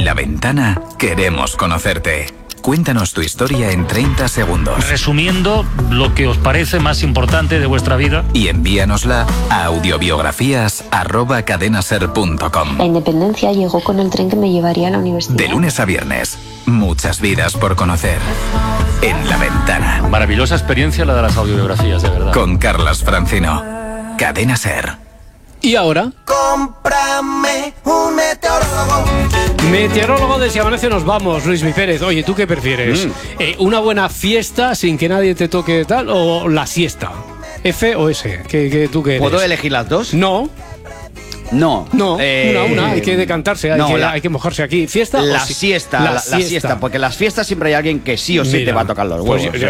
La Ventana queremos conocerte. Cuéntanos tu historia en 30 segundos. Resumiendo lo que os parece más importante de vuestra vida. Y envíanosla a audiobiografías@cadenaser.com. La independencia llegó con el tren que me llevaría a la universidad. De lunes a viernes, muchas vidas por conocer. En La Ventana. Maravillosa experiencia la de las audiobiografías, de verdad. Con Carlas Francino. Cadena Ser. Y ahora... ¡Cómprame un meteorólogo! Meteorólogo de Si Amanece Nos Vamos, Luis Mi Pérez. Oye, ¿tú qué prefieres? ¿Una buena fiesta sin que nadie te toque tal o la siesta? ¿F o S? ¿Tú qué eres? ¿Puedo elegir las dos? No. No. Una, hay que decantarse, hay que mojarse aquí. ¿Fiesta la o siesta, la siesta, porque las fiestas siempre hay alguien que sí o sí te va a tocar los huevos. Pues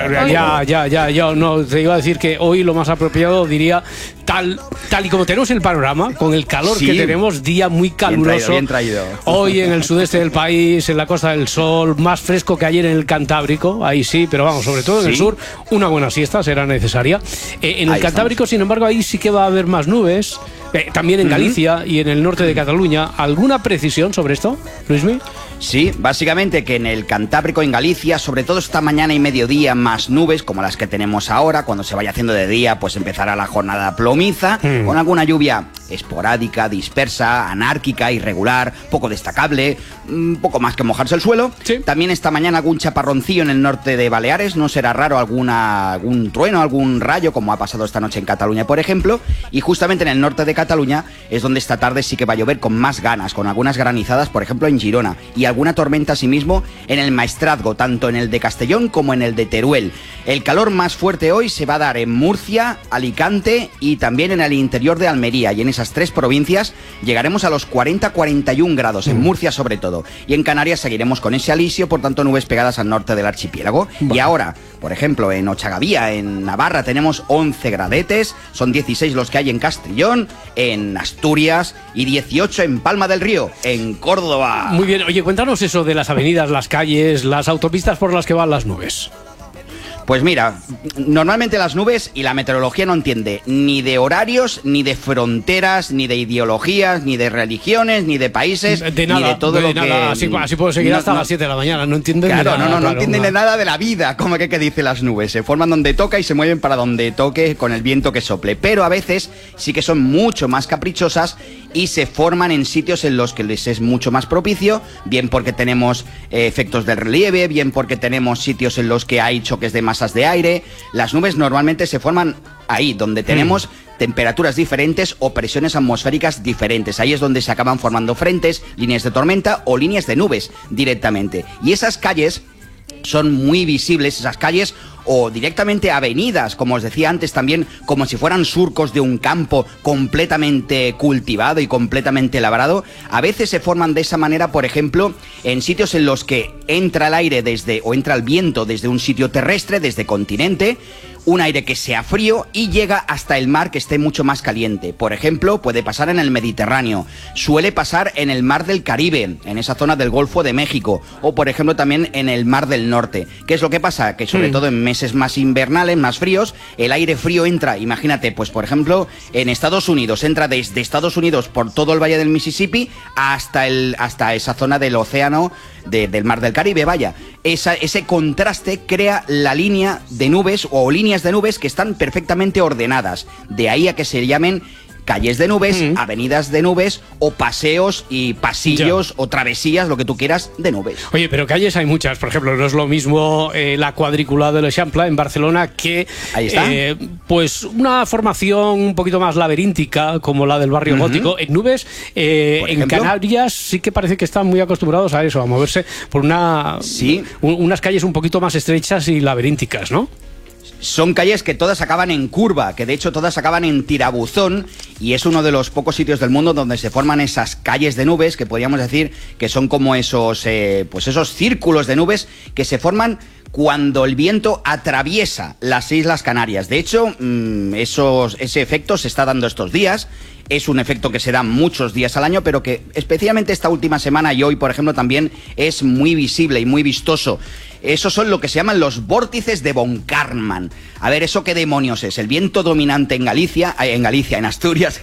no, te iba a decir que hoy lo más apropiado diría tal y como tenemos el panorama, con el calor que tenemos, día muy caluroso. Bien traído. Hoy en el sudeste del país, en la Costa del Sol, más fresco que ayer en el Cantábrico, ahí sí, pero vamos, sobre todo en el sur, una buena siesta será necesaria. En el Cantábrico, sin embargo, ahí sí que va a haber más nubes. También en Galicia y en el norte de Cataluña. ¿Alguna precisión sobre esto, Luismi? Sí, básicamente que en el Cantábrico, en Galicia, sobre todo esta mañana y mediodía, más nubes como las que tenemos ahora. Cuando se vaya haciendo de día, pues empezará la jornada plomiza, con alguna lluvia esporádica, dispersa, anárquica, irregular, poco destacable, un poco más que mojarse el suelo. Sí. También esta mañana algún chaparroncillo en el norte de Baleares, no será raro algún trueno, algún rayo, como ha pasado esta noche en Cataluña, por ejemplo. Y justamente en el norte de Cataluña es donde esta tarde sí que va a llover con más ganas, con algunas granizadas, por ejemplo, en Girona, y alguna tormenta asimismo en el Maestrazgo, tanto en el de Castellón como en el de Teruel. El calor más fuerte hoy se va a dar en Murcia, Alicante y también en el interior de Almería, y en esas tres provincias llegaremos a los 40-41 grados, en Murcia sobre todo, y en Canarias seguiremos con ese alisio, por tanto nubes pegadas al norte del archipiélago. Y ahora, por ejemplo, en Ochagavía, en Navarra, tenemos 11 gradetes, son 16 los que hay en Castrillón, en Asturias, y 18 en Palma del Río, en Córdoba. Muy bien, oye, cuéntanos eso de las avenidas, las calles, las autopistas por las que van las nubes. Pues mira, normalmente las nubes y la meteorología no entiende ni de horarios, ni de fronteras, ni de ideologías, ni de religiones, ni de países, de nada, ni de todo lo nada. que... Así puedo seguir hasta las 7 de la mañana, no entienden claro, de nada. No entienden de nada de la vida, como que dice las nubes. Se forman donde toca y se mueven para donde toque con el viento que sople. Pero a veces sí que son mucho más caprichosas y se forman en sitios en los que les es mucho más propicio, bien porque tenemos efectos del relieve, bien porque tenemos sitios en los que hay choques de masas de aire. Las nubes normalmente se forman ahí, donde tenemos temperaturas diferentes o presiones atmosféricas diferentes. Ahí es donde se acaban formando frentes, líneas de tormenta o líneas de nubes directamente. Y esas calles son muy visibles, esas calles, o directamente avenidas, como os decía antes también, como si fueran surcos de un campo completamente cultivado y completamente labrado. A veces se forman de esa manera, por ejemplo, en sitios en los que entra el aire entra el viento desde un sitio terrestre, desde continente, un aire que sea frío y llega hasta el mar que esté mucho más caliente. Por ejemplo, puede pasar en el Mediterráneo, suele pasar en el mar del Caribe, en esa zona del Golfo de México, o por ejemplo también en el mar del Norte. ¿Qué es lo que pasa? Que sobre todo en meses más invernales, más fríos, el aire frío entra, imagínate, pues por ejemplo, en Estados Unidos, entra desde Estados Unidos por todo el valle del Mississippi hasta esa zona del océano, del mar del Caribe, vaya. Ese contraste crea la línea de nubes o líneas de nubes que están perfectamente ordenadas. De ahí a que se llamen calles de nubes, avenidas de nubes o paseos y pasillos o travesías, lo que tú quieras, de nubes. Oye, pero calles hay muchas. Por ejemplo, no es lo mismo la cuadrícula de l'Eixample en Barcelona que ahí está. Pues una formación un poquito más laberíntica como la del barrio gótico. En nubes, en Canarias sí que parece que están muy acostumbrados a eso, a moverse por unas calles un poquito más estrechas y laberínticas, ¿no? Son calles que todas acaban en curva, que de hecho todas acaban en tirabuzón, y es uno de los pocos sitios del mundo donde se forman esas calles de nubes, que podríamos decir que son como esos círculos de nubes que se forman cuando el viento atraviesa las Islas Canarias. De hecho, ese efecto se está dando estos días. es un efecto que se da muchos días al año, pero que especialmente esta última semana y hoy, por ejemplo, también es muy visible y muy vistoso. Esos son lo que se llaman los vórtices de von Karman. A ver, ¿eso qué demonios es? El viento dominante en Asturias,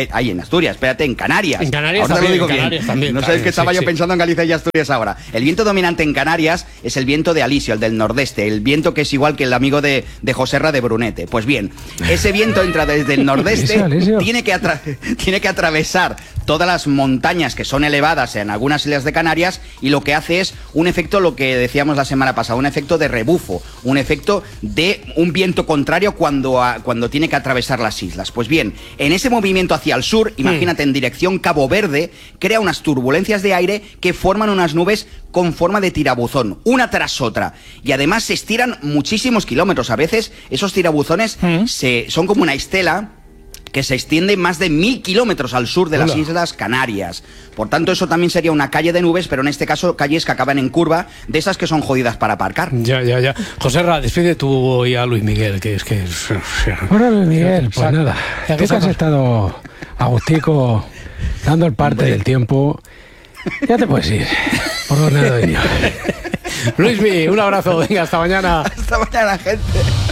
en Canarias. En Canarias ahora también, lo digo en Canarias bien. también. No sabes que estaba yo pensando en Galicia y Asturias ahora. El viento dominante en Canarias es el viento de Alisio, el del nordeste, el viento que es igual que el amigo de Joserra de Brunete. Pues bien, ese viento entra desde el nordeste, tiene que atravesar todas las montañas que son elevadas en algunas islas de Canarias y lo que hace es un efecto, lo que decíamos la semana pasada, un efecto de rebufo, un efecto de un viento contrario cuando tiene que atravesar las islas. Pues bien, en ese movimiento hacia el sur, imagínate en dirección Cabo Verde, crea unas turbulencias de aire que forman unas nubes con forma de tirabuzón, una tras otra, y además se estiran muchísimos kilómetros. A veces esos tirabuzones son como una estela que se extiende más de 1000 kilómetros al sur de las Islas Canarias. Por tanto, eso también sería una calle de nubes, pero en este caso calles que acaban en curva, de esas que son jodidas para aparcar. Ya. Joserra, despide tú hoy a Luis Miguel, que es que... Bueno, Luis Miguel, pues nada, tú que has estado agustico dando el parte del tiempo, ya te puedes ir, por donde doy yo. Luismi, un abrazo, venga, hasta mañana. Hasta mañana, gente.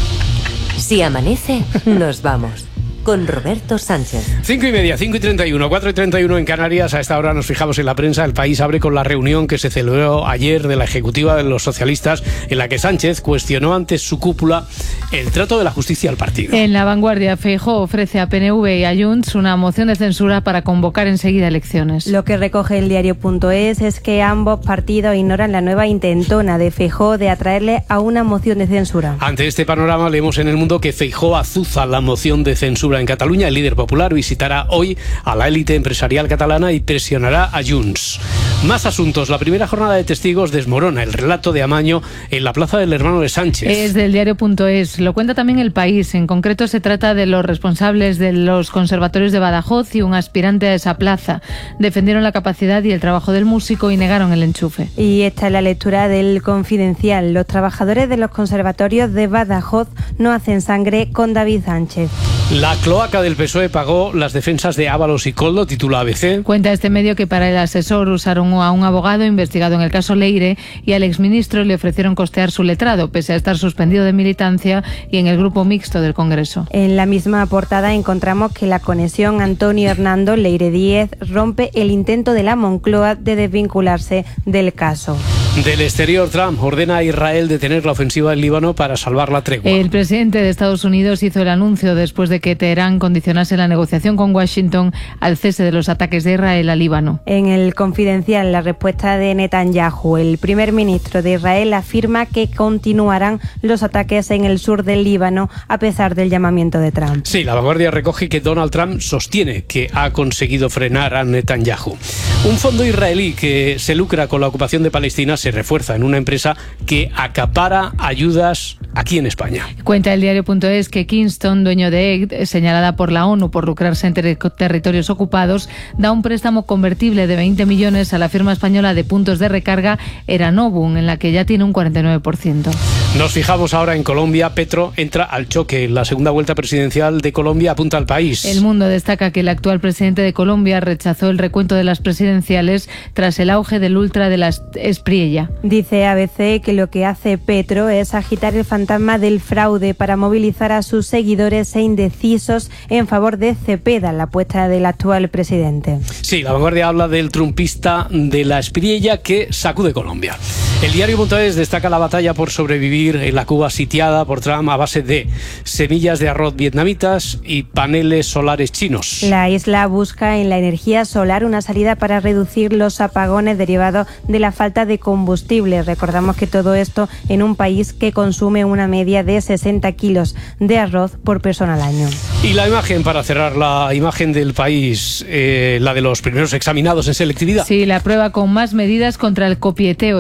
Si amanece, nos vamos. Con Roberto Sánchez. 5:30, 5:31, 4:31 en Canarias. A esta hora nos fijamos en la prensa. El País abre con la reunión que se celebró ayer de la ejecutiva de los socialistas, en la que Sánchez cuestionó ante su cúpula el trato de la justicia al partido. En La Vanguardia, Feijóo ofrece a PNV y a Junts una moción de censura para convocar enseguida elecciones. Lo que recoge el diario.es es que ambos partidos ignoran la nueva intentona de Feijóo de atraerle a una moción de censura. Ante este panorama, leemos en El Mundo que Feijóo azuza la moción de censura en Cataluña. El líder popular visitará hoy a la élite empresarial catalana y presionará a Junts. Más asuntos. La primera jornada de testigos desmorona el relato de amaño en la plaza del hermano de Sánchez. Es del diario.es. Lo cuenta también El País. En concreto se trata de los responsables de los conservatorios de Badajoz y un aspirante a esa plaza. Defendieron la capacidad y el trabajo del músico y negaron el enchufe. Y esta es la lectura del Confidencial. Los trabajadores de los conservatorios de Badajoz no hacen sangre con David Sánchez. La cloaca del PSOE pagó las defensas de Ábalos y Koldo, titula ABC. Cuenta este medio que para el asesor usaron a un abogado investigado en el caso Leire y al exministro le ofrecieron costear su letrado, pese a estar suspendido de militancia y en el grupo mixto del Congreso. En la misma portada encontramos que la conexión Antonio Hernando Leire Díez rompe el intento de la Moncloa de desvincularse del caso. Del exterior, Trump ordena a Israel detener la ofensiva en Líbano para salvar la tregua. El presidente de Estados Unidos hizo el anuncio después de que Teherán condicionase la negociación con Washington al cese de los ataques de Israel a Líbano. En el Confidencial, la respuesta de Netanyahu. El primer ministro de Israel afirma que continuarán los ataques en el sur del Líbano a pesar del llamamiento de Trump. Sí, La Vanguardia recoge que Donald Trump sostiene que ha conseguido frenar a Netanyahu. Un fondo israelí que se lucra con la ocupación de Palestina se refuerza en una empresa que acapara ayudas aquí en España. Cuenta el diario.es que Kingston, dueño de EGD, señalada por la ONU por lucrarse en territorios ocupados, da un préstamo convertible de 20 millones a la firma española de puntos de recarga Eranovum, en la que ya tiene un 49%. Nos fijamos ahora en Colombia. Petro entra al choque. La segunda vuelta presidencial de Colombia apunta al país. El Mundo destaca que el actual presidente de Colombia rechazó el recuento de las presidenciales tras el auge del ultra de la Espriella. Dice ABC que lo que hace Petro es agitar el fantasma del fraude para movilizar a sus seguidores e indecisos en favor de Cepeda, la apuesta del actual presidente. Sí, La Vanguardia habla del trumpista de la Espriella que sacude Colombia. El diario.es destaca la batalla por sobrevivir en la Cuba sitiada por Trump a base de semillas de arroz vietnamitas y paneles solares chinos. La isla busca en la energía solar una salida para reducir los apagones derivados de la falta de combustible. Recordamos que todo esto en un país que consume una media de 60 kilos de arroz por persona al año. Y la imagen, para cerrar, la imagen del país, la de los primeros examinados en selectividad. Sí, la prueba con más medidas contra el copieteo, señala el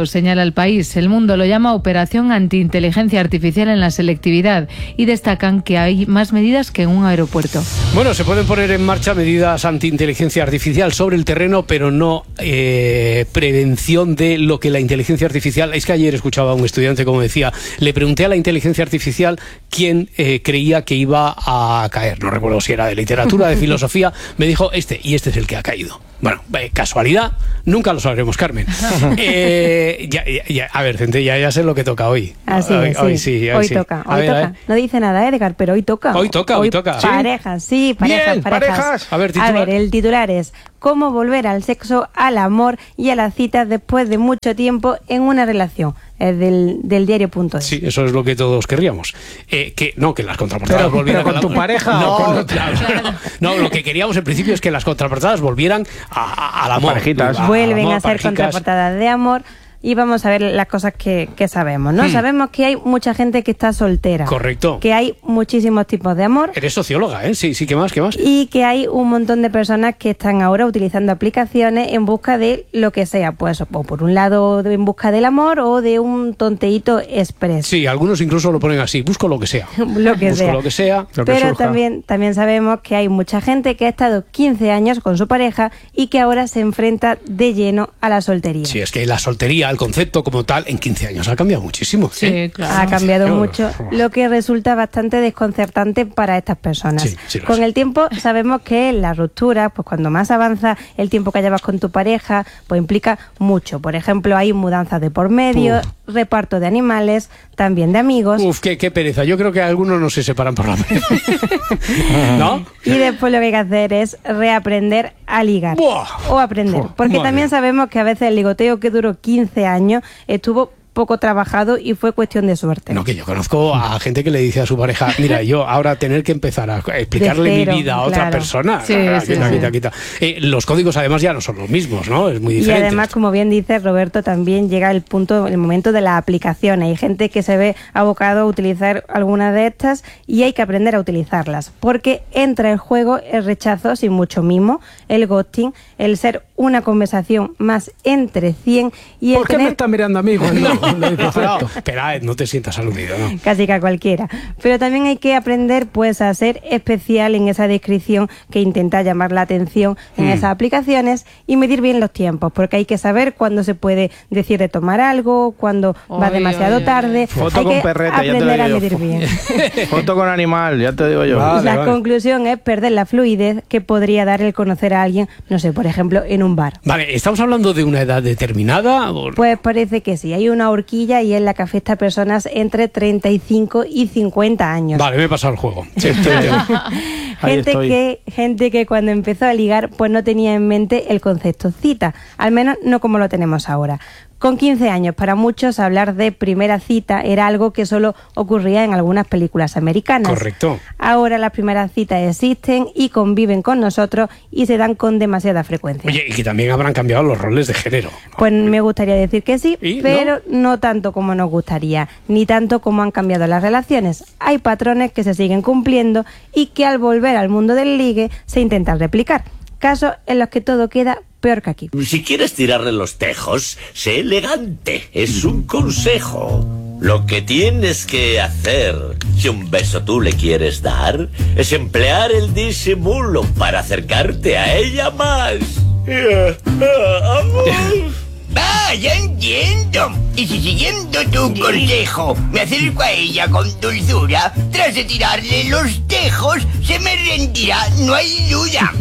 al país. El Mundo lo llama Operación Antiinteligencia Artificial en la selectividad y destacan que hay más medidas que en un aeropuerto. Bueno, se pueden poner en marcha medidas anti-inteligencia artificial sobre el terreno, pero no prevención de lo que la inteligencia artificial... Es que ayer escuchaba a un estudiante, como decía, le pregunté a la inteligencia artificial quién creía que iba a caer. No recuerdo si era de literatura, de filosofía. Me dijo y este es el que ha caído. Bueno, casualidad, nunca lo sabremos, Carmen. A ver, Centella, ya sé lo que toca hoy. Así es, hoy toca. No dice nada, Edgar, pero hoy toca. Hoy toca. Parejas, parejas. A ver, el titular es ¿cómo volver al sexo, al amor y a las citas después de mucho tiempo en una relación? Es del diario.es. Sí, eso es lo que todos querríamos. Que las contraportadas volvieran con tu pareja. No, lo que queríamos en principio es que las contraportadas volvieran al amor. Vuelven a ser contraportadas de amor. Y vamos a ver las cosas que sabemos, ¿no? Sabemos que hay mucha gente que está soltera. Correcto. Que hay muchísimos tipos de amor. Eres socióloga, ¿eh? Sí, ¿qué más? Y que hay un montón de personas que están ahora utilizando aplicaciones en busca de lo que sea. Pues, o por un lado, en busca del amor o de un tonteíto express. Sí, algunos incluso lo ponen así, busco lo que sea. Lo que sea. Pero también sabemos que hay mucha gente que ha estado 15 años con su pareja y que ahora se enfrenta de lleno a la soltería. Sí, es que la soltería, el concepto como tal, en 15 años ha cambiado muchísimo. Sí, claro. Ha cambiado mucho, lo que resulta bastante desconcertante para estas personas. Sí, con el tiempo sabemos que la ruptura, pues cuando más avanza el tiempo que llevas con tu pareja, pues implica mucho. Por ejemplo, hay mudanzas de por medio, reparto de animales, también de amigos. Qué pereza. Yo creo que algunos no se separan por la vez. ¿No? Y después lo que hay que hacer es reaprender a ligar. O aprender. Porque también sabemos que a veces el ligoteo que duró 15 años estuvo poco trabajado y fue cuestión de suerte. No, que yo conozco a gente que le dice a su pareja, mira, yo ahora tener que empezar a explicarle mi vida a otra persona. Quita. Los códigos además ya no son los mismos, ¿no? Es muy diferente. Y además, como bien dice Roberto, también llega el momento de la aplicación. Hay gente que se ve abocado a utilizar alguna de estas y hay que aprender a utilizarlas, porque entra en juego el rechazo sin mucho mimo, el ghosting, el ser una conversación más entre 100 y el ¿Por qué me estás mirando a mí? Espera, no te sientas aludido, ¿no? Casi que a cualquiera. Pero también hay que aprender pues a ser especial en esa descripción que intenta llamar la atención en esas aplicaciones y medir bien los tiempos, porque hay que saber cuándo se puede decir de tomar algo, cuándo va demasiado tarde. Foto hay con que perreta, ya te aprender lo a digo medir bien. Foto con animal, ya te digo yo. La conclusión es perder la fluidez que podría dar el conocer a alguien, no sé, por ejemplo, en un bar. Vale, ¿estamos hablando de una edad determinada? Pues parece que sí. Hay una horquilla y es la que afecta a personas entre 35 y 50 años. Vale, me he pasado el juego. Sí, gente que cuando empezó a ligar pues no tenía en mente el concepto cita, al menos no como lo tenemos ahora. Con 15 años, para muchos, hablar de primera cita era algo que solo ocurría en algunas películas americanas. Correcto. Ahora las primeras citas existen y conviven con nosotros y se dan con demasiada frecuencia. Oye, y que también habrán cambiado los roles de género, ¿no? Pues me gustaría decir que sí, pero no tanto como nos gustaría, ni tanto como han cambiado las relaciones. Hay patrones que se siguen cumpliendo y que al volver al mundo del ligue se intentan replicar. Casos en los que todo queda peor que aquí. Si quieres tirarle los tejos, sé elegante. Es un consejo. Lo que tienes que hacer, si un beso tú le quieres dar, es emplear el disimulo para acercarte a ella más. Ya entiendo. Y si siguiendo tu consejo me acerco a ella con dulzura, tras de tirarle los tejos, se me rendirá, no hay duda.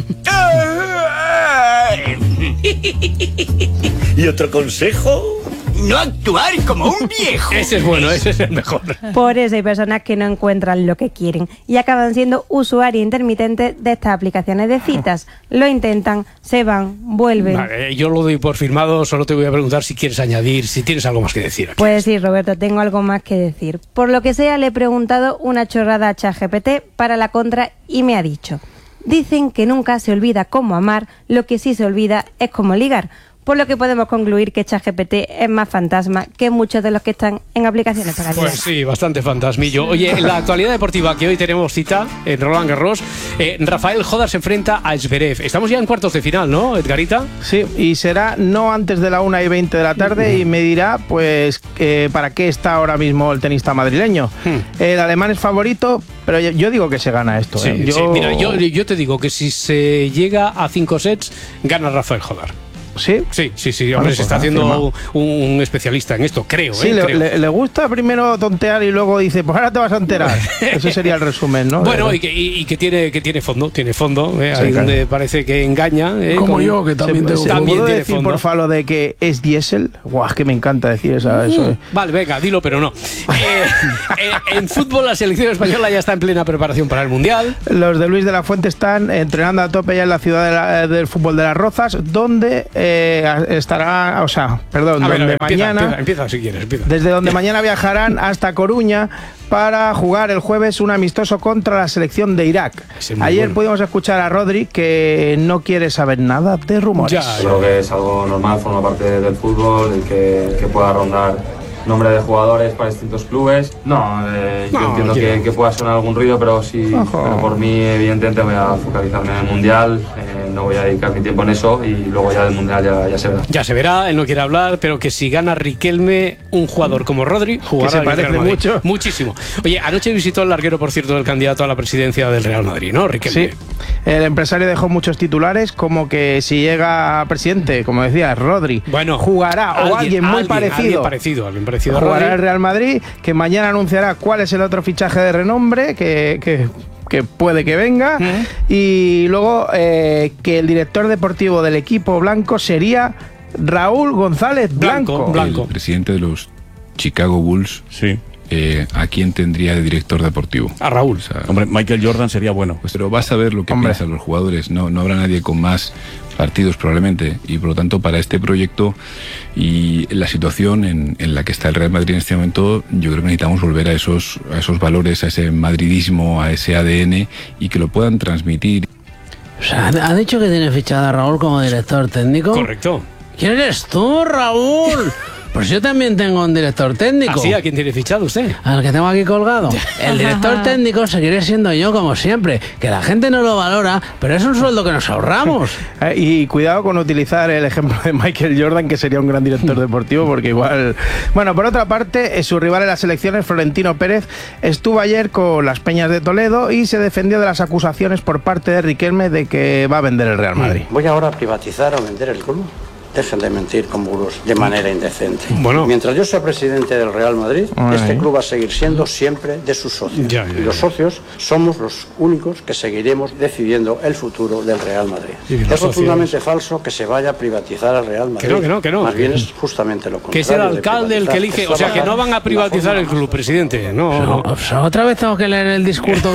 ¿Y otro consejo? No actuar como un viejo. Ese es bueno, ese es el mejor. Por eso hay personas que no encuentran lo que quieren y acaban siendo usuarios intermitentes de estas aplicaciones de citas. Lo intentan, se van, vuelven. Vale, yo lo doy por firmado, solo te voy a preguntar si quieres añadir, si tienes algo más que decir aquí. Pues sí, Roberto, tengo algo más que decir. Por lo que sea, le he preguntado una chorrada a ChatGPT para la contra y me ha dicho: dicen que nunca se olvida cómo amar, lo que sí se olvida es cómo ligar. por lo que podemos concluir que ChatGPT es más fantasma que muchos de los que están en aplicaciones para Pues sí, bastante fantasmillo. Oye, en la actualidad deportiva que hoy tenemos cita en Roland Garros, Rafael Jodar se enfrenta a Zverev. Estamos ya en cuartos de final, ¿no, Edgarita? Sí, y será no antes de la 1:20 de la tarde y me dirá, pues, para qué está ahora mismo el tenista madrileño. El alemán es favorito, pero yo digo que se gana esto. Sí, sí. Mira, yo te digo que si se llega a 5 sets, gana Rafael Jodar. ¿Sí? Sí, hombre, se está haciendo un especialista en esto, creo. Sí, le gusta primero tontear y luego dice, pues ahora te vas a enterar. Ese sería el resumen, ¿no? Bueno, y que tiene fondo, ahí donde parece que engaña. Como yo, que también tengo fondo. ¿Puedo decir, fondo? Porfa, lo de que es diésel? Guau, que me encanta decir eso. Vale, venga, dilo, pero no. En fútbol, la selección española ya está en plena preparación para el Mundial. Los de Luis de la Fuente están entrenando a tope ya en la ciudad del fútbol de Las Rozas, donde estará, mañana. Empieza si quieres. Desde donde mañana viajarán hasta Coruña para jugar el jueves un amistoso contra la selección de Irak. Ayer pudimos escuchar a Rodri que no quiere saber nada de rumores. Creo que es algo normal, forma parte del fútbol, el que pueda rondar nombre de jugadores para distintos clubes. Yo entiendo que pueda sonar algún ruido, pero pero por mí evidentemente voy a focalizarme en el Mundial, no voy a dedicar mi tiempo en eso y luego ya del Mundial ya se verá. Ya se verá, él no quiere hablar, pero que si gana Riquelme, un jugador como Rodri, jugará que se parece mucho. Muchísimo. Oye, anoche visitó el larguero, por cierto, del candidato a la presidencia del Real Madrid, ¿no, Riquelme? Sí, el empresario dejó muchos titulares, como que si llega presidente, como decía, Rodri, jugará, o alguien muy parecido. Alguien parecido. Jugará el Real Madrid, que mañana anunciará cuál es el otro fichaje de renombre que puede que venga, y luego que el director deportivo del equipo blanco sería Raúl González Blanco. El presidente de los Chicago Bulls. Sí. ¿A quién tendría de director deportivo? A Raúl. Hombre, Michael Jordan sería bueno. Pues, pero vas a ver lo que piensan los jugadores. No habrá nadie con más partidos probablemente, y por lo tanto para este proyecto y la situación en la que está el Real Madrid en este momento, yo creo que necesitamos volver a esos valores, a ese madridismo, a ese ADN, y que lo puedan transmitir. O sea, ¿ha dicho que tiene fichado a Raúl como director técnico? Correcto. ¿Quién eres tú, Raúl? Pues yo también tengo un director técnico. ¿Así? ¿A quién tiene fichado usted? Al que tengo aquí colgado. El director técnico seguiré siendo yo, como siempre. Que la gente no lo valora, pero es un sueldo que nos ahorramos. Y cuidado con utilizar el ejemplo de Michael Jordan, que sería un gran director deportivo, porque igual... Bueno, por otra parte, su rival en las elecciones, Florentino Pérez, estuvo ayer con las Peñas de Toledo y se defendió de las acusaciones por parte de Riquelme de que va a vender el Real Madrid. ¿Voy ahora a privatizar o vender el club? Dejen de mentir con bulos de manera indecente. Bueno. Mientras yo sea presidente del Real Madrid, este club va a seguir siendo siempre de sus socios. Y los socios somos los únicos que seguiremos decidiendo el futuro del Real Madrid. Es rotundamente falso que se vaya a privatizar el Real Madrid. Que no. Más bien es justamente lo contrario. Que es el alcalde el que elige. O sea, que no van a privatizar el club, presidente. No. O sea, otra vez tengo que leer el discurso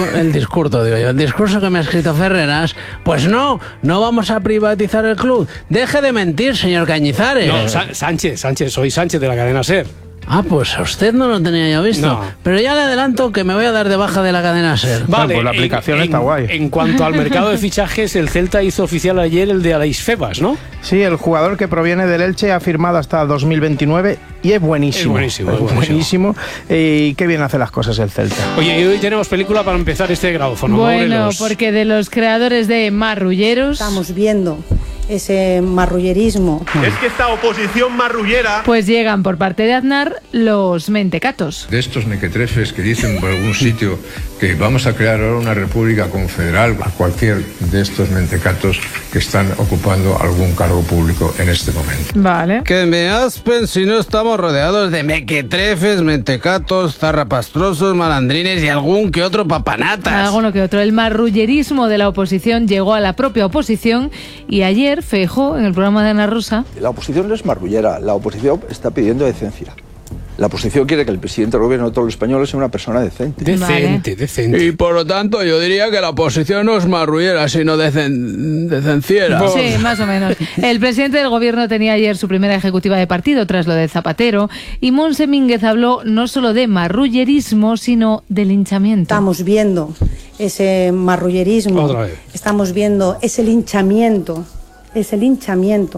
que me ha escrito Ferreras. Pues no vamos a privatizar el club. Deje de mentir, señor Cañizares. No, Sánchez, soy Sánchez de la cadena SER. Ah, pues a usted no lo tenía yo visto. No. Pero ya le adelanto que me voy a dar de baja de la cadena SER. Vale, pues la aplicación está guay. En cuanto al mercado de fichajes, el Celta hizo oficial ayer el de Aleix Febas, ¿no? Sí, el jugador que proviene del Elche ha firmado hasta 2029 y es buenísimo. Es buenísimo. Y qué bien hace las cosas el Celta. Oye, y hoy tenemos película para empezar este grabófono. Bueno, porque de los creadores de Marrulleros... Estamos viendo ese marrullerismo. Es que esta oposición marrullera... Pues llegan por parte de Aznar los mentecatos. De estos mequetrefes que dicen por algún sitio que vamos a crear ahora una república confederal, a cualquier de estos mentecatos que están ocupando algún cargo público en este momento. Vale. Que me aspen si no estamos rodeados de mequetrefes, mentecatos, zarrapastrosos, malandrines y algún que otro papanatas. Alguno que otro. El marrullerismo de la oposición llegó a la propia oposición y ayer Feijóo, en el programa de Ana Rosa... La oposición no es marrullera, la oposición está pidiendo decencia. La oposición quiere que el presidente del gobierno de todos los españoles sea una persona decente. Decente. Y por lo tanto yo diría que la oposición no es marrullera, sino decenciera. Sí, más o menos. El presidente del gobierno tenía ayer su primera ejecutiva de partido tras lo de Zapatero y Montse Mínguez habló no solo de marrullerismo, sino de linchamiento. Estamos viendo ese marrullerismo. Otra vez. Estamos viendo ese linchamiento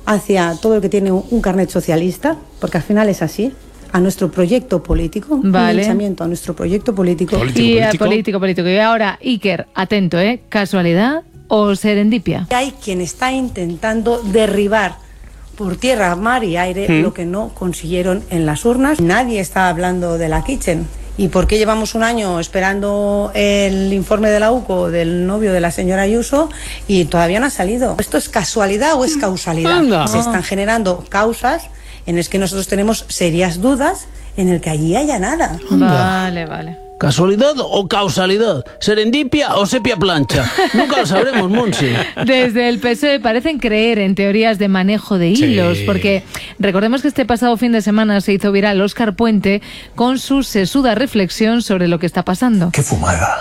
hacia todo el que tiene un carnet socialista, porque al final es así, a nuestro proyecto político, vale. Un linchamiento a nuestro proyecto político. Político. Y ahora, Iker, atento, ¿casualidad o serendipia? Hay quien está intentando derribar por tierra, mar y aire lo que no consiguieron en las urnas. Nadie está hablando de la Kitchen. ¿Y por qué llevamos un año esperando el informe de la UCO del novio de la señora Ayuso y todavía no ha salido? ¿Esto es casualidad o es causalidad? Anda. Se están generando causas en las que nosotros tenemos serias dudas en el que allí haya nada. Vale. ¿Casualidad o causalidad? ¿Serendipia o sepia plancha? Nunca lo sabremos, Monsi. Desde el PSOE parecen creer en teorías de manejo de hilos, porque recordemos que este pasado fin de semana se hizo viral Óscar Puente con su sesuda reflexión sobre lo que está pasando. ¡Qué fumada!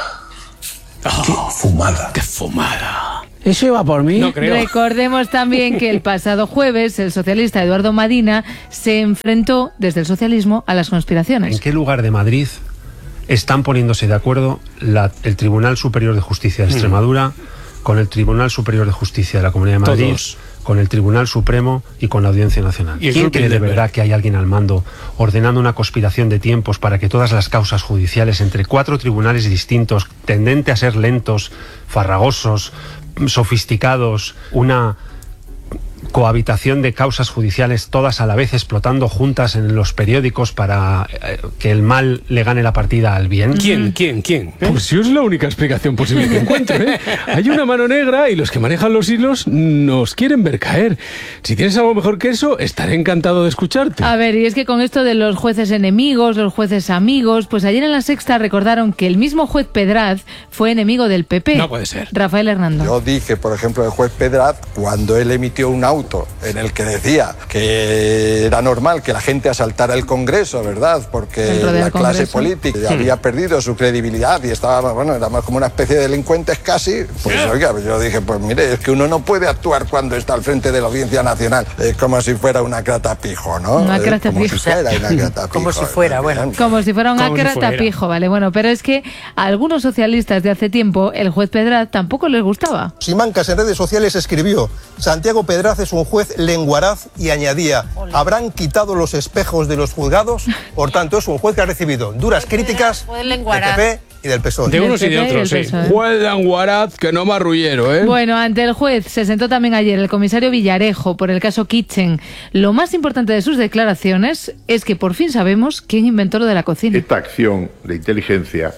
¡Qué fumada! ¿Eso iba por mí? No creo. Recordemos también que el pasado jueves el socialista Eduardo Madina se enfrentó desde el socialismo a las conspiraciones. ¿En qué lugar de Madrid están poniéndose de acuerdo el Tribunal Superior de Justicia de Extremadura con el Tribunal Superior de Justicia de la Comunidad de Madrid, con el Tribunal Supremo y con la Audiencia Nacional? ¿Quién cree de verdad que hay alguien al mando ordenando una conspiración de tiempos para que todas las causas judiciales entre 4 tribunales distintos, tendente a ser lentos, farragosos, sofisticados, una cohabitación de causas judiciales todas a la vez explotando juntas en los periódicos para que el mal le gane la partida al bien? ¿Quién? Pues yo es la única explicación posible que encuentro, Hay una mano negra y los que manejan los hilos nos quieren ver caer. Si tienes algo mejor que eso, estaré encantado de escucharte. A ver, y es que con esto de los jueces enemigos, los jueces amigos, pues ayer en La Sexta recordaron que el mismo juez Pedraz fue enemigo del PP. No puede ser. Rafael Hernando. Yo dije, por ejemplo, el juez Pedraz, cuando él emitió un auto en el que decía que era normal que la gente asaltara el Congreso, ¿verdad? Porque la clase política había perdido su credibilidad y estaba, era más como una especie de delincuentes casi. Pues oiga, yo dije, pues mire, es que uno no puede actuar cuando está al frente de la Audiencia Nacional como si fuera una cratapijo, ¿no? Una cratapijo. Como si fuera una cratapijo. Como si fuera, bueno. Como si fuera una cratapijo, ¿vale? Bueno, pero es que a algunos socialistas de hace tiempo el juez Pedraz tampoco les gustaba. Simancas en redes sociales escribió: Santiago Pedraz es un juez lenguaraz, y añadía: habrán quitado los espejos de los juzgados. Por tanto, es un juez que ha recibido duras críticas del PP y del PSOE. De unos y de otros, sí. Juez lenguaraz, que no marrullero, Bueno, ante el juez se sentó también ayer el comisario Villarejo por el caso Kitchen. Lo más importante de sus declaraciones es que por fin sabemos quién inventó lo de la cocina. Esta acción de inteligencia,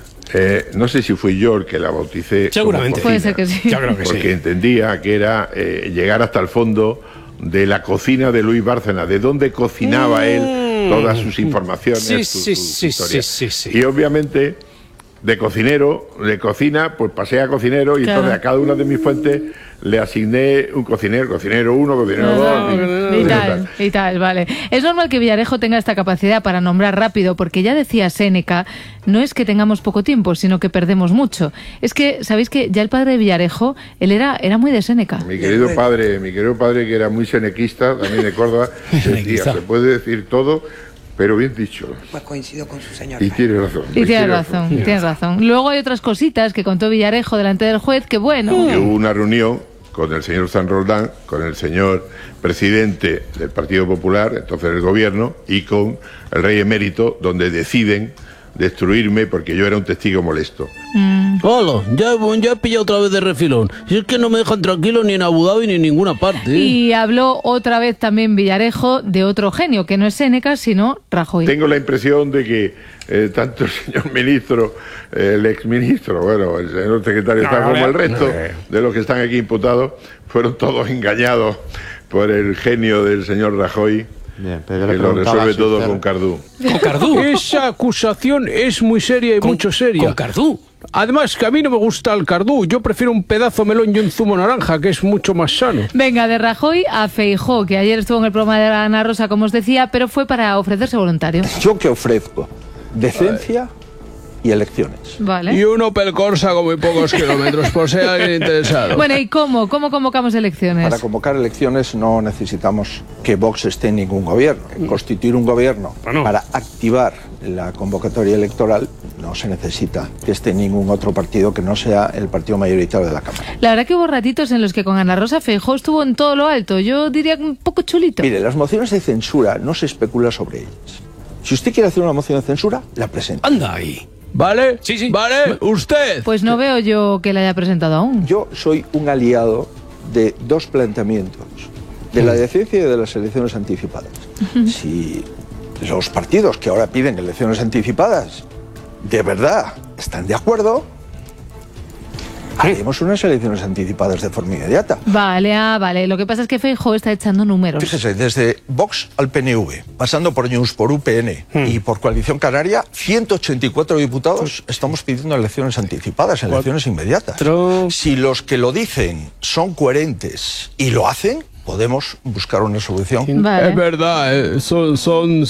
no sé si fui yo el que la bauticé. Seguramente. Puede ser que sí. Yo creo que porque entendía que era llegar hasta el fondo de la cocina de Luis Bárcena, de dónde cocinaba él todas sus informaciones, sus historias. Sí. Y obviamente de cocinero, de cocina, pues pasé a cocinero y entonces a cada una de mis fuentes le asigné un cocinero 1, cocinero 2... Y tal, vale. Es normal que Villarejo tenga esta capacidad para nombrar rápido, porque ya decía Séneca, no es que tengamos poco tiempo, sino que perdemos mucho. Es que, ¿sabéis que ya el padre de Villarejo, él era muy de Séneca? Mi querido padre, que era muy senequista, también de Córdoba, decía, se puede decir todo, pero bien dicho. Pues coincido con su señor. Y tiene razón. Tienes razón. Luego hay otras cositas que contó Villarejo delante del juez que, bueno... Hubo una reunión con el señor San Roldán, con el señor presidente del Partido Popular, entonces del gobierno, y con el rey emérito, donde deciden destruirme porque yo era un testigo molesto. Hola, ya he pillado otra vez de refilón. Si es que no me dejan tranquilo ni en Abu Dhabi ni en ninguna parte. Y habló otra vez también Villarejo de otro genio, que no es Séneca, sino Rajoy. Tengo la impresión de que tanto el señor ministro, el exministro, bueno, el señor secretario de Estado, como el resto de los que están aquí imputados, fueron todos engañados por el genio del señor Rajoy. Bien, que lo resuelve todo con Cardú. ¿Con Cardú? Esa acusación es muy seria y mucho seria. ¿Con Cardú? Además, que a mí no me gusta el Cardú. Yo prefiero un pedazo melón y un zumo naranja, que es mucho más sano. Venga, de Rajoy a Feijóo, que ayer estuvo en el programa de Ana Rosa, como os decía, pero fue para ofrecerse voluntario. ¿Yo qué ofrezco? ¿Decencia y elecciones. Vale. Y un Opel Corsa con muy pocos kilómetros, por si hay alguien interesado. Bueno, ¿y cómo convocamos elecciones? Para convocar elecciones no necesitamos que Vox esté en ningún gobierno. Constituir un gobierno para activar la convocatoria electoral no se necesita que esté ningún otro partido que no sea el partido mayoritario de la Cámara. La verdad que hubo ratitos en los que con Ana Rosa Feijóo estuvo en todo lo alto. Yo diría un poco chulito. Mire, las mociones de censura no se especula sobre ellas. Si usted quiere hacer una moción de censura, la presenta. Anda ahí. ¿Vale? Sí. ¿Vale? ¿Usted? Pues no veo yo que la haya presentado aún. Yo soy un aliado de dos planteamientos, de la decencia y de las elecciones anticipadas. Si los partidos que ahora piden elecciones anticipadas de verdad están de acuerdo, haremos unas elecciones anticipadas de forma inmediata. Vale. Lo que pasa es que Feijóo está echando números. Fíjese, desde Vox al PNV, pasando por News, por UPN y por Coalición Canaria, 184 diputados estamos pidiendo elecciones anticipadas, elecciones inmediatas. Si los que lo dicen son coherentes y lo hacen, podemos buscar una solución. Vale. Es verdad, son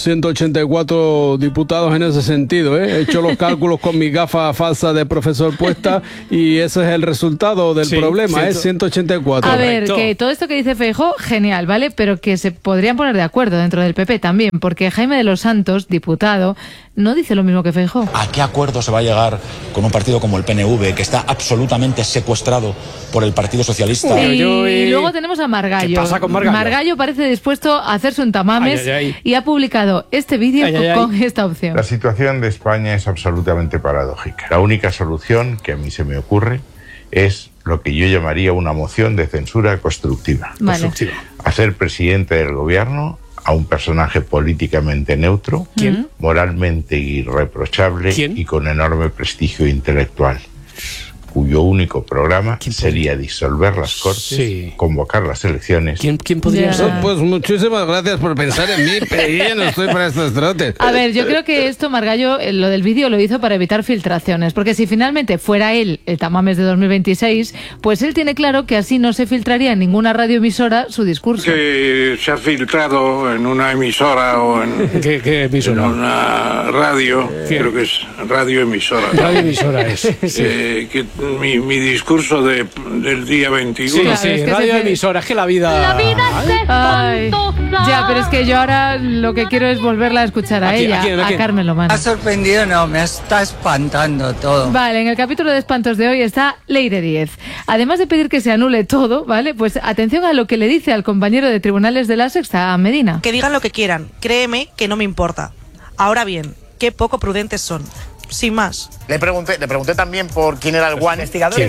184 diputados en ese sentido. He hecho los cálculos con mi gafa falsa de profesor puesta y ese es el resultado del problema, 184. A ver, que todo esto que dice Feijóo, genial, ¿vale? Pero que se podrían poner de acuerdo dentro del PP también, porque Jaime de los Santos, diputado, no dice lo mismo que Feijóo. ¿A qué acuerdo se va a llegar con un partido como el PNV, que está absolutamente secuestrado por el Partido Socialista? Y luego tenemos a Margallo. ¿Qué pasa con Margallo? Margallo parece dispuesto a hacerse un tamames y ha publicado este vídeo con esta opción. La situación de España es absolutamente paradójica. La única solución que a mí se me ocurre es lo que yo llamaría una moción de censura constructiva. Vale. Hacer presidente del gobierno a un personaje políticamente neutro, moralmente irreprochable y con enorme prestigio intelectual, cuyo único programa sería disolver las Cortes, convocar las elecciones. ¿Quién podría ser? Pues muchísimas gracias por pensar en mí, pero yo no estoy para estos trotes. A ver, yo creo que esto Margallo, lo del vídeo lo hizo para evitar filtraciones, porque si finalmente fuera él el tamames de 2026, pues él tiene claro que así no se filtraría en ninguna radioemisora su discurso. Que se ha filtrado en una emisora o en, ¿Qué emisora? En una radio, creo que es radioemisora. Radioemisora es. Que mi discurso del día 21. Sí, radioemisora, es que la vida es espantosa. Ya, pero es que yo ahora lo que quiero es volverla a escuchar a ella, a Carmen Lomana. ¿Me ha sorprendido? No, me está espantando todo. Vale, en el capítulo de espantos de hoy está Leire Díez. Además de pedir que se anule todo, ¿vale? Pues atención a lo que le dice al compañero de tribunales de La Sexta, a Medina. Que digan lo que quieran, créeme que no me importa. Ahora bien, qué poco prudentes son. Sin más. Le pregunté también por quién era el One, que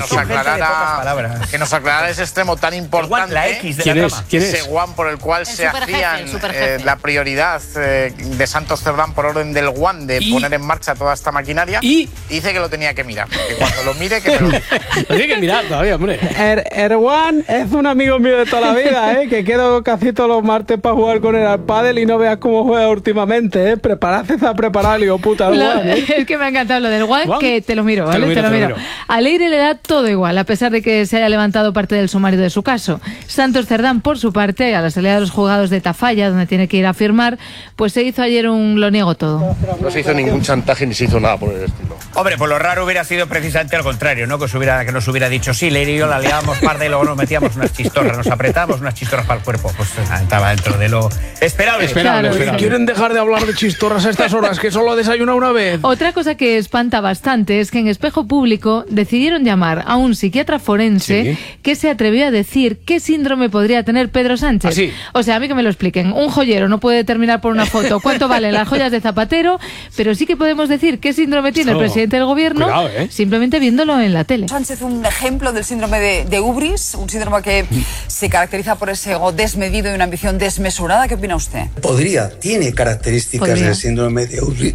nos aclarara ese extremo tan importante, la X de ¿Quién la es? trama. Ese One por el cual se hacían la prioridad de Santos Cerdán por orden del One de poner en marcha toda esta maquinaria, y dice que lo tenía que mirar, que cuando lo mire que me lo diga. Lo tiene que mirar todavía, hombre. El One es un amigo mío de toda la vida, que quedo casi todos los martes para jugar con él al pádel y no veas cómo juega últimamente, Prepararse a preparar, hijo puta, el One, Es que me ha encantado lo del One, que te lo miro, ¿vale? Te lo miro. A Leire le da todo igual, a pesar de que se haya levantado parte del sumario de su caso. Santos Cerdán, por su parte, a la salida de los juzgados de Tafalla, donde tiene que ir a firmar, pues se hizo ayer un lo niego todo. No se hizo ningún chantaje ni se hizo nada por el estilo. Hombre, pues lo raro hubiera sido precisamente al contrario, ¿no? Que nos hubiera dicho, sí, Leire y yo la liábamos parda y luego nos metíamos unas chistorras, nos apretábamos unas chistorras para el cuerpo. Pues estaba dentro de lo esperable. ¿Quieren dejar de hablar de chistorras a estas horas, que solo desayuna una vez? Otra cosa que espanta bastante es que en Espejo Público decidieron llamar a un psiquiatra forense que se atrevió a decir qué síndrome podría tener Pedro Sánchez. O sea, a mí que me lo expliquen. Un joyero no puede determinar por una foto cuánto valen las joyas de Zapatero, pero sí que podemos decir qué síndrome tiene el presidente del gobierno simplemente viéndolo en la tele. Sánchez, un ejemplo del síndrome de Ubris, un síndrome que se caracteriza por ese ego desmedido y una ambición desmesurada. ¿Qué opina usted? Tiene características del síndrome de Ubris.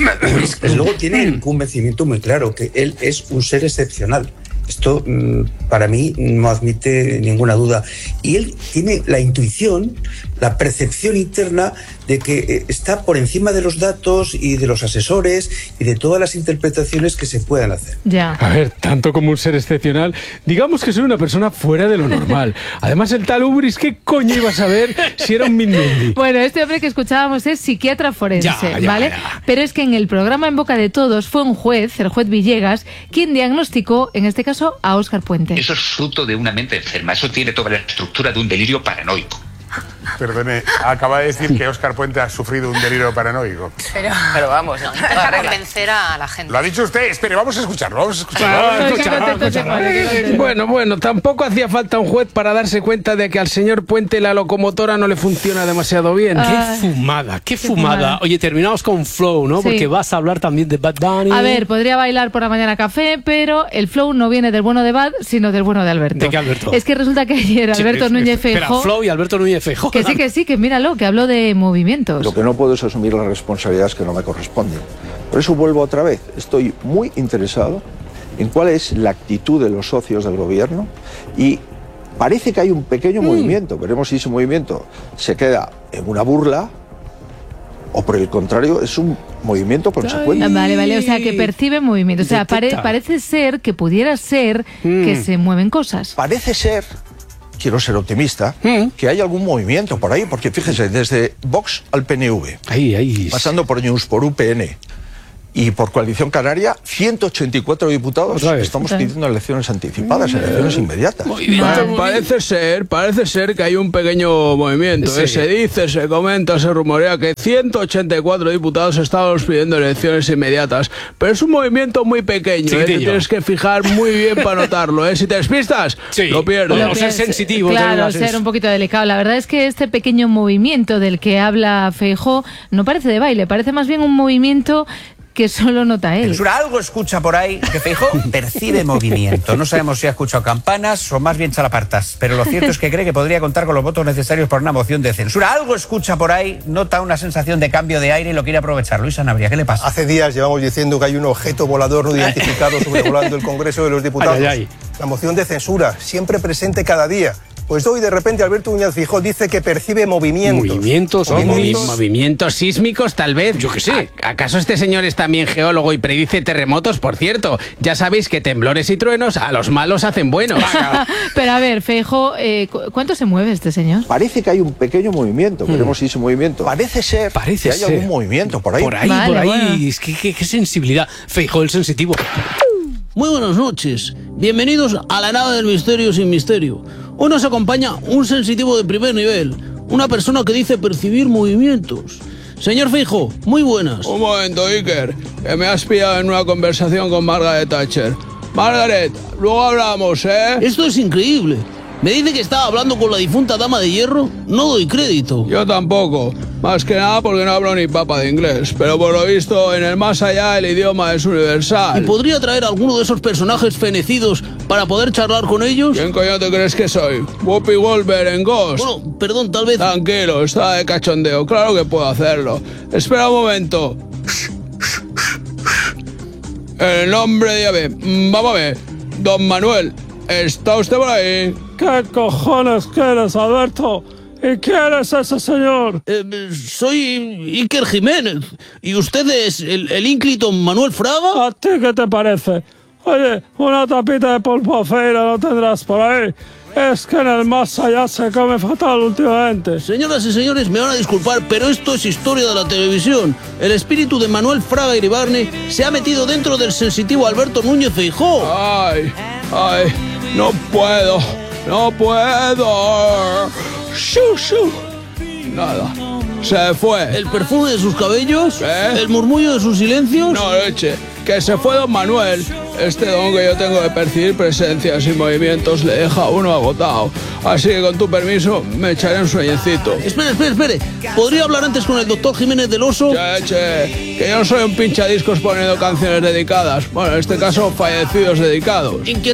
Luego tiene un convencimiento muy claro, que él es un ser excepcional. Esto para mí no admite ninguna duda. Y él tiene la intuición, la percepción interna de que está por encima de los datos y de los asesores y de todas las interpretaciones que se puedan hacer. Ya. A ver, tanto como un ser excepcional, digamos que soy una persona fuera de lo normal. Además, el tal Ubris, ¿qué coño iba a saber si era un Mindundi? Bueno, este hombre que escuchábamos es psiquiatra forense, ¿vale? Pero es que en el programa En Boca de Todos fue un juez, el juez Villegas, quien diagnosticó, en este caso, a Óscar Puente. Eso es fruto de una mente enferma, eso tiene toda la estructura de un delirio paranoico. Perdone, acaba de decir que Óscar Puente ha sufrido un delirio paranoico. Pero vamos, no, para convencer a la gente. Lo ha dicho usted. Espere, vamos a escucharlo. Bueno, tampoco hacía falta un juez para darse cuenta de que al señor Puente la locomotora no le funciona demasiado bien. Qué fumada. Oye, terminamos con Flow, ¿no? Sí. Porque vas a hablar también de Bad Bunny. A ver, podría bailar por la mañana café, pero el flow no viene del bueno de Bad, sino del bueno de Alberto. ¿De qué Alberto? Es que resulta que ayer Alberto Núñez Feijóo... Flow y Alberto Núñez Feijóo. Que sí, que míralo, que habló de movimientos. Lo que no puedo es asumir las responsabilidades que no me corresponden. Por eso vuelvo otra vez. Estoy muy interesado en cuál es la actitud de los socios del gobierno y parece que hay un pequeño movimiento. Veremos si ese movimiento se queda en una burla o por el contrario es un movimiento consecuente. Vale, o sea que percibe movimiento. O sea, parece ser que pudiera ser que se mueven cosas. Parece ser... Quiero ser optimista, que hay algún movimiento por ahí, porque fíjese, desde Vox al PNV, pasando por News, por UPN y por Coalición Canaria, 184 diputados estamos pidiendo elecciones anticipadas, elecciones inmediatas. Parece ser que hay un pequeño movimiento. Sí. Se dice, se comenta, se rumorea que 184 diputados estamos pidiendo elecciones inmediatas. Pero es un movimiento muy pequeño, te tienes que fijar muy bien para notarlo. Si te despistas, lo pierdes. O ser sensitivo. Claro, ser un poquito delicado. La verdad es que este pequeño movimiento del que habla Feijóo no parece de baile, parece más bien un movimiento que solo nota él. Censura, algo escucha por ahí que Feijóo percibe movimiento. No sabemos si ha escuchado campanas o más bien chalapartas, pero lo cierto es que cree que podría contar con los votos necesarios para una moción de censura. Algo escucha por ahí, nota una sensación de cambio de aire y lo quiere aprovechar. Luis Sanabria, ¿qué le pasa? Hace días llevamos diciendo que hay un objeto volador no identificado sobrevolando el Congreso de los Diputados. La moción de censura, siempre presente cada día. Pues hoy de repente Alberto Núñez Feijóo dice que percibe movimientos. Movimientos sísmicos, tal vez. Yo qué sé. ¿Acaso este señor es también geólogo y predice terremotos? Por cierto, ya sabéis que temblores y truenos a los malos hacen buenos. Pero a ver, Feijóo, ¿cuánto se mueve este señor? Parece que hay un pequeño movimiento, veremos si ese movimiento... Parece ser que hay algún movimiento por ahí. Por ahí. Bueno. Es que qué sensibilidad. Feijóo, el sensitivo. Muy buenas noches. Bienvenidos a la nave del misterio sin misterio. Hoy nos acompaña un sensitivo de primer nivel, una persona que dice percibir movimientos. Señor Feijóo, muy buenas. Un momento, Iker, que me has pillado en una conversación con Margaret Thatcher. Margaret, luego hablamos, ¿eh? Esto es increíble. Me dice que estaba hablando con la difunta dama de hierro. No doy crédito. Yo tampoco. Más que nada porque no hablo ni papa de inglés. Pero por lo visto, en el más allá el idioma es universal. ¿Y podría traer alguno de esos personajes fenecidos para poder charlar con ellos? ¿Quién coño te crees que soy? Whoopi Goldberg en Ghost. Bueno, perdón, tal vez... Tranquilo, está de cachondeo. Claro que puedo hacerlo. Espera un momento. En el nombre de Yahvé. Vamos a ver. Don Manuel, ¿está usted por ahí? ¿Qué cojones quieres, Alberto? ¿Y quién es ese señor? Soy Iker Jiménez. ¿Y usted es el ínclito Manuel Fraga? ¿A ti qué te parece? Oye, una tapita de polvo feira no tendrás por ahí. Es que en el más allá se come fatal últimamente. Señoras y señores, me van a disculpar, pero esto es historia de la televisión. El espíritu de Manuel Fraga Iribarne se ha metido dentro del sensitivo Alberto Núñez Feijóo. Ay, no puedo. Shoo. Nada. Se fue. ¿El perfume de sus cabellos? ¿El murmullo de sus silencios? No, leche. Que se fue don Manuel. Este don que yo tengo de percibir presencias y movimientos le deja a uno agotado. Así que con tu permiso me echaré un sueñecito. Espere. ¿Podría hablar antes con el doctor Jiménez del Oso? Che, que yo no soy un pinchadiscos poniendo canciones dedicadas. Bueno, en este caso, fallecidos dedicados.